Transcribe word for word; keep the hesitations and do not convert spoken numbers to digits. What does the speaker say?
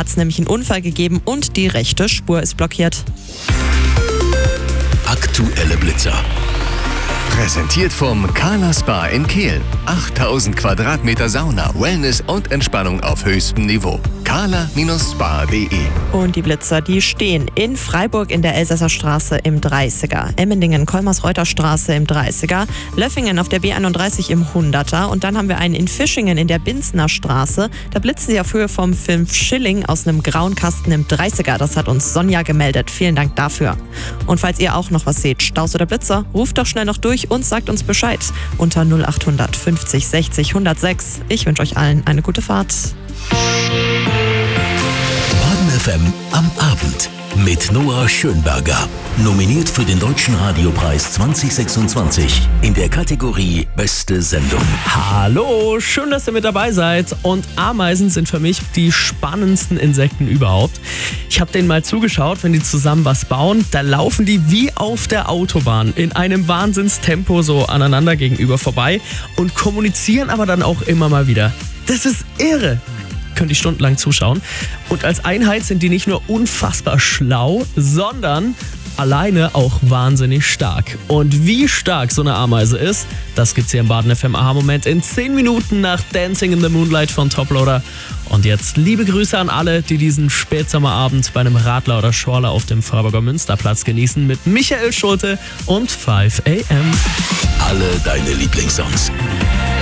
hat es nämlich einen Unfall gegeben und die rechte Spur ist blockiert. Aktuelle Blitzer. Präsentiert vom Carla Spa in Kehl. achttausend Quadratmeter Sauna, Wellness und Entspannung auf höchstem Niveau. carla Spa punkt de. Und die Blitzer, die stehen in Freiburg in der Elsässer Straße im dreißiger, Emmendingen, Kolmers-Reuter Straße im dreißiger, Löffingen auf der B einunddreißig im hunderter und dann haben wir einen in Fischingen in der Binzner Straße. Da blitzen sie auf Höhe vom fünf Schilling aus einem grauen Kasten im dreißiger. Das hat uns Sonja gemeldet. Vielen Dank dafür. Und falls ihr auch noch was seht, Staus oder Blitzer, ruft doch schnell noch durch und sagt uns Bescheid unter null acht hundert fünfzig sechzig hundertsechs. Ich wünsche euch allen eine gute Fahrt. Baden F M am Abend mit Noah Schönberger. Nominiert für den Deutschen Radiopreis zwanzig sechsundzwanzig in der Kategorie Beste Sendung. Hallo, schön, dass ihr mit dabei seid. Und Ameisen sind für mich die spannendsten Insekten überhaupt. Ich habe denen mal zugeschaut, wenn die zusammen was bauen. Da laufen die wie auf der Autobahn in einem Wahnsinnstempo so aneinander gegenüber vorbei und kommunizieren aber dann auch immer mal wieder. Das ist irre. Könnt ihr stundenlang zuschauen. Und als Einheit sind die nicht nur unfassbar schlau, sondern alleine auch wahnsinnig stark. Und wie stark so eine Ameise ist, das gibt's hier im Baden F M Aha-Moment in zehn Minuten nach Dancing in the Moonlight von Toploader. Und jetzt liebe Grüße an alle, die diesen Spätsommerabend bei einem Radler oder Schorler auf dem Freiburger Münsterplatz genießen mit Michael Schulte und fünf a m. Alle deine Lieblingssongs.